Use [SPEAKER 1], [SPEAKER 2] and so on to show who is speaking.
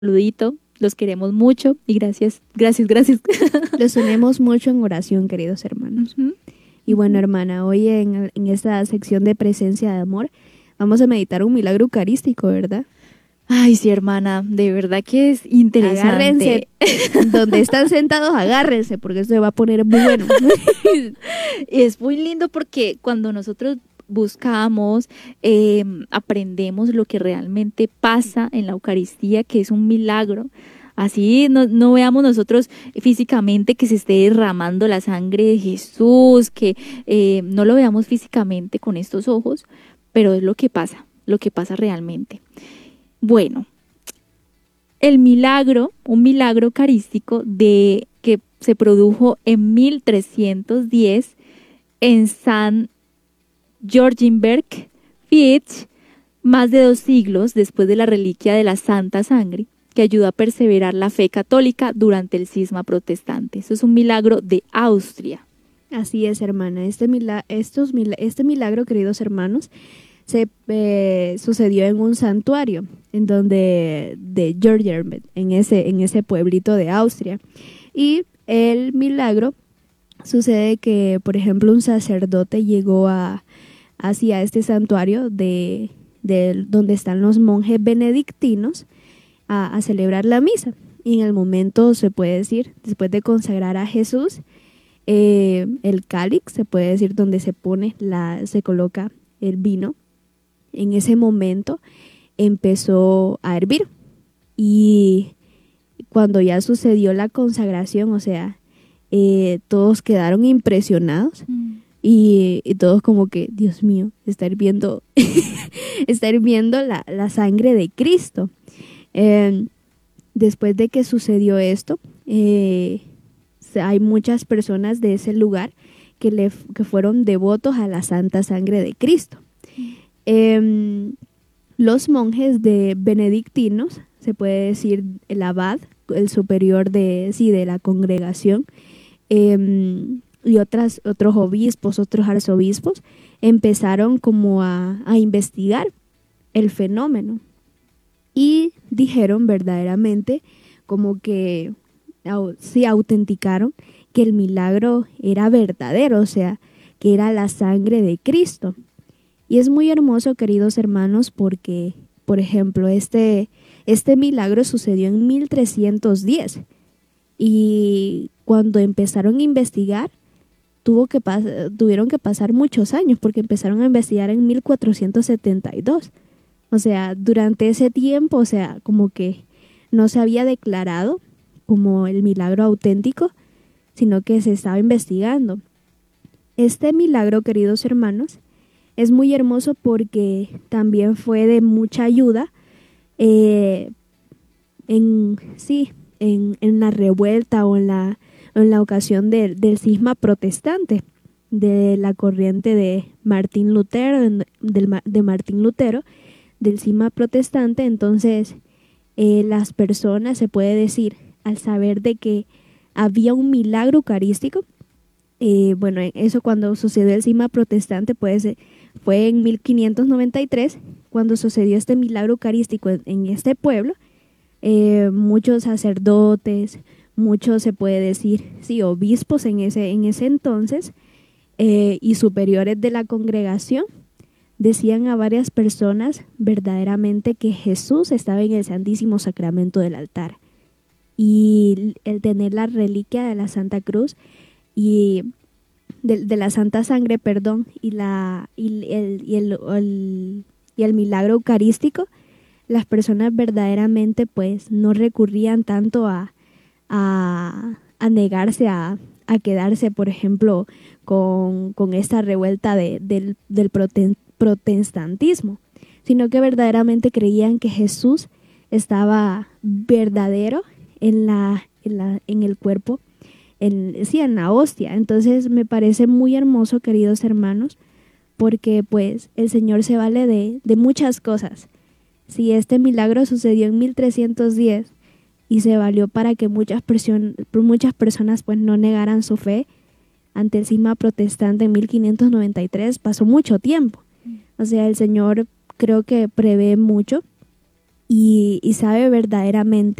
[SPEAKER 1] saludito. Los queremos mucho y gracias, gracias, gracias.
[SPEAKER 2] Los tenemos mucho en oración, queridos hermanos.
[SPEAKER 1] Ujú.
[SPEAKER 2] Y bueno, hermana, hoy en esta sección de presencia de amor vamos a meditar un milagro eucarístico, ¿verdad?
[SPEAKER 1] Ay, sí, hermana, de verdad que es interesante.
[SPEAKER 2] Agárrense, donde están sentados, agárrense, porque esto se va a poner muy bueno.
[SPEAKER 1] Es muy lindo porque cuando nosotros buscamos, aprendemos lo que realmente pasa en la Eucaristía, que es un milagro. Así no veamos nosotros físicamente que se esté derramando la sangre de Jesús, que no lo veamos físicamente con estos ojos, pero es lo que pasa realmente. Bueno, el milagro, un milagro eucarístico que se produjo en 1310 en San Georgenberg, Fitch, más de 2 siglos después de la reliquia de la Santa Sangre, que ayudó a perseverar la fe católica durante el cisma protestante. Eso es un milagro de Austria.
[SPEAKER 2] Así es, hermana. Este milagro, queridos hermanos, se sucedió en un santuario de Georgenberg, en ese pueblito de Austria. Y el milagro sucede que, por ejemplo, un sacerdote llegó hacia este santuario de donde están los monjes benedictinos a celebrar la misa. Y en el momento, se puede decir, después de consagrar a Jesús, el cáliz, se puede decir, donde se coloca el vino, en ese momento empezó a hervir. Y cuando ya sucedió la consagración, o sea, todos quedaron impresionados. Y todos como que, Dios mío, está hirviendo, está hirviendo la sangre de Cristo. Después de que sucedió esto, hay muchas personas de ese lugar que fueron devotos a la Santa Sangre de Cristo. Los monjes benedictinos, se puede decir el abad, el superior de la congregación, y otros obispos, otros arzobispos, empezaron como a investigar el fenómeno y dijeron verdaderamente, como que sí autenticaron que el milagro era verdadero, o sea, que era la sangre de Cristo. Y es muy hermoso, queridos hermanos, porque, por ejemplo, este milagro sucedió en 1310 y cuando empezaron a investigar, tuvieron que pasar muchos años porque empezaron a investigar en 1472. O sea, durante ese tiempo, o sea, como que no se había declarado como el milagro auténtico, sino que se estaba investigando. Este milagro, queridos hermanos, es muy hermoso porque también fue de mucha ayuda en la revuelta o en la ocasión del cisma protestante, de la corriente de Martín Lutero, del cisma protestante. Entonces, las personas, se puede decir, al saber de que había un milagro eucarístico, bueno, eso cuando sucedió el cisma protestante, pues fue en 1593, cuando sucedió este milagro eucarístico en este pueblo. Muchos sacerdotes, muchos, se puede decir, sí, obispos en ese entonces, y superiores de la congregación, decían a varias personas verdaderamente que Jesús estaba en el Santísimo Sacramento del altar. Y el tener la reliquia de la Santa Cruz y de la Santa Sangre, perdón, y el milagro eucarístico, las personas verdaderamente pues no recurrían tanto a negarse a quedarse, por ejemplo, con esta revuelta del protestantismo, sino que verdaderamente creían que Jesús estaba verdadero en el cuerpo, en la hostia. Entonces me parece muy hermoso, queridos hermanos, porque pues el Señor se vale de muchas cosas. Si este milagro sucedió en 1310 y se valió para que muchas personas pues no negaran su fe ante el cisma protestante en 1593, pasó mucho tiempo. O sea, el Señor creo que prevé mucho y sabe verdaderamente